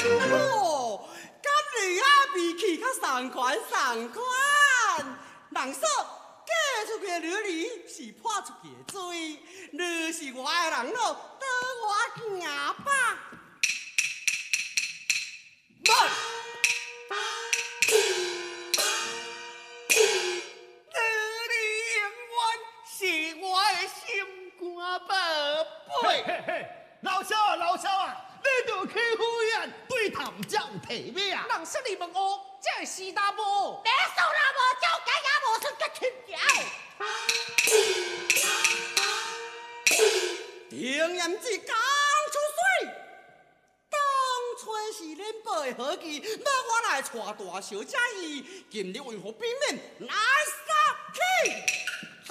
哦，今日啊，脾气较爽快，人说嫁出去的女儿是泼出去的水，你是我的人咯，跟我行吧。慢。是我的心肝宝贝。 嘿嘿，老肖啊，你着欺负人，对头才有体面啊！ 人说你问我，这是四大无， 别说那无招，家也无出个天条。 定言之讲出水，当初是恁爸的好计，要我来带大小姐伊，今日为何变面来杀去？